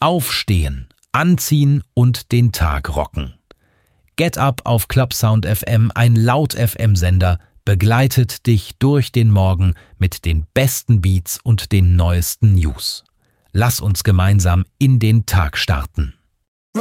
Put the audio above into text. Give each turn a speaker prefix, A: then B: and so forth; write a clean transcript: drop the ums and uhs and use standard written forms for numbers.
A: Aufstehen, anziehen und den Tag rocken. Get Up auf Clubsound FM, ein Laut-FM-Sender, begleitet dich durch den Morgen mit den besten Beats und den neuesten News. Lass uns gemeinsam in den Tag starten.